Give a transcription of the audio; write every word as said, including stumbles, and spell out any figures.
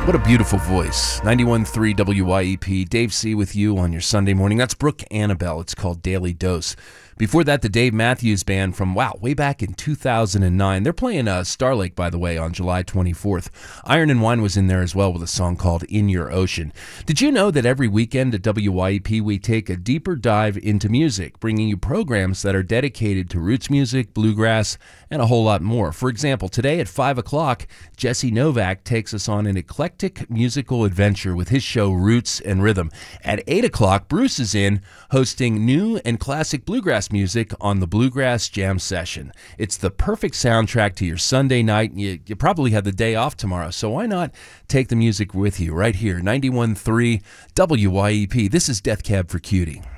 What a beautiful voice. ninety-one point three W Y E P. Dave C. with you on your Sunday morning. That's Brooke Annabelle. It's called Daily Dose. Before that, the Dave Matthews Band from, wow, way back in two thousand nine. They're playing uh, Star Lake, by the way, on July twenty-fourth. Iron and Wine was in there as well with a song called In Your Ocean. Did you know that every weekend at W Y E P we take a deeper dive into music, bringing you programs that are dedicated to roots music, bluegrass, and a whole lot more? For example, today at five o'clock, Jesse Novak takes us on an eclectic musical adventure with his show Roots and Rhythm. At eight o'clock, Bruce is in hosting new and classic bluegrass music on the Bluegrass Jam Session. It's the perfect soundtrack to your Sunday night. You, you probably have the day off tomorrow, so why not take the music with you right here, ninety-one point three W Y E P. This is Death Cab for Cutie.